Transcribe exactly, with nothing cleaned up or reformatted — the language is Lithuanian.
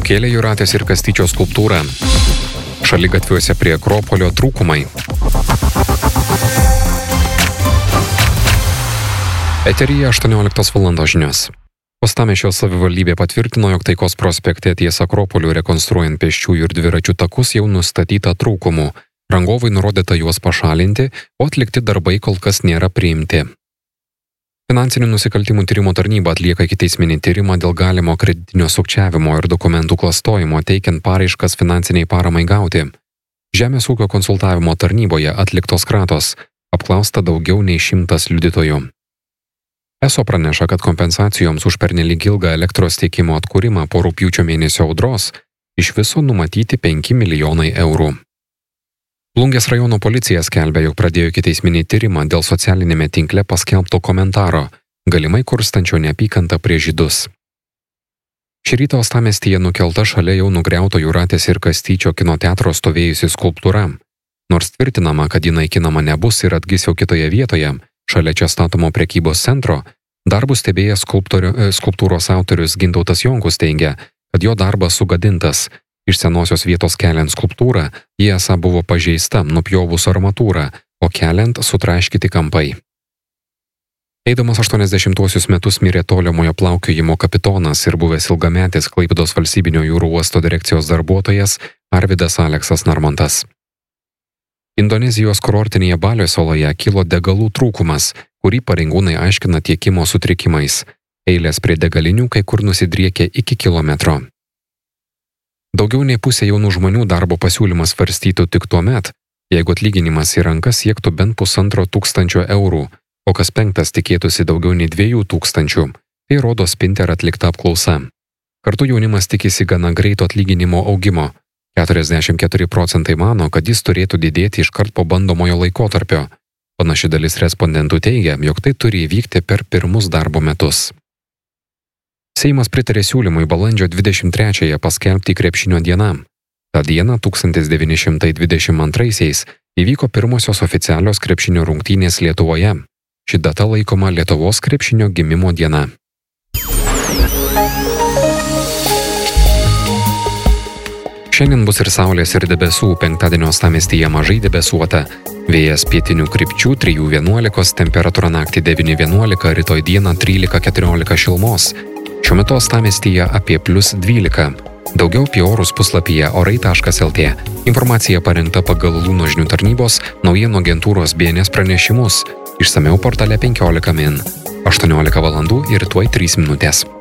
Nukėlė Jūratės ir Kastyčio skulptūrą. Šaligatviuose prie Akropolio trūkumai. Eteryje aštuonioliktos valandos žinios. Uostamiesčio savivaldybė patvirtino, jog Taikos prospekte ties Akropoliu rekonstruojant pėsčiųjų ir dviračių takus jau nustatyta trūkumų. Rangovai nurodyta juos pašalinti, o atlikti darbai kol kas nėra priimti. Finansinių nusikaltimų tyrimo tarnyba atlieka ikiteisminį tyrimą dėl galimo kreditinio sukčiavimo ir dokumentų klastojimo teikiant paraiškas finansiniai paramai gauti. Žemės ūkio konsultavimo tarnyboje atliktos kratos, apklausta daugiau nei šimtas liudytojų. Eso praneša, kad kompensacijoms už pernelyg ilgą elektros tiekimo atkūrimą po rugpjūčio mėnesio audros iš viso numatyti penki milijonai eurų. Plungės rajono policija skelbia, jog pradėjo ikiteisminį tyrimą dėl socialinėme tinkle paskelbto komentaro, galimai kurstančio neapykantą prieš žydus. Šį rytą Uostamiestyje nukelta šalia jau nugriauto Jūratės ir Kastyčio kino teatro stovėjusi skulptūra. Nors tvirtinama, kad ji naikinama nebus ir atgis jau kitoje vietoje, šalia čia statomo prekybos centro, darbus stebėjęs skulptūros autorius Gintautas Jonkus teigia, kad jo darbas sugadintas. Iš senosios vietos keliant skulptūrą, ji esą buvo pažeista, nupjovus armatūrą, o keliant sutraiškyti kampai. Eidamas aštuoniasdešimtuosius metus mirė tolimojo plaukiojimo kapitonas ir buvęs ilgametis Klaipėdos valstybinio jūrų uosto direkcijos darbuotojas Arvydas Aleksas Narmontas. Indonezijos kurortinėje Balio saloje kilo degalų trūkumas, kurį pareigūnai aiškina tiekimo sutrikimais. Eilės prie degalinių kai kur nusidriekė iki kilometro. Daugiau nei pusė jaunų žmonių darbo pasiūlymas svarstytų tik tuo met, jeigu atlyginimas į rankas siektų bent pusantro tūkstančio eurų, o kas penktas tikėtųsi daugiau nei dviejų tūkstančių, tai rodo Spinter atlikta apklausa. Kartu jaunimas tikisi gana greito atlyginimo augimo. keturiasdešimt keturi procentai mano, kad jis turėtų didėti iškart po bandomojo laikotarpio. Panaši dalis respondentų teigia, jog tai turi įvykti per pirmus darbo metus. Seimas pritarė siūlymui balandžio dvidešimt trečiąją paskelbti krepšinio dieną. Ta diena tūkstantis devyni šimtai dvidešimt antraisiais įvyko pirmosios oficialios krepšinio rungtynės Lietuvoje. Ši data laikoma Lietuvos krepšinio gimimo diena. Šiandien bus ir saulės ir debesų, penktadienio Uostamiestyje mažai debesuota. Vėjas pietinių krypčių trijų vienuolikos, temperatūra naktį devyni vienuolika, rytoj dieną trylika keturiolika šilumos. Šiuo metu Uostamiestyje apie plius dvylika. Daugiau apie orus puslapyje orai taškas lt. Informacija parengta pagal Lūno žinių tarnybos naujienų agentūros B N S pranešimus. Išsamiau portale penkiolika min. aštuoniolika valandų ir tuoj trys minutės.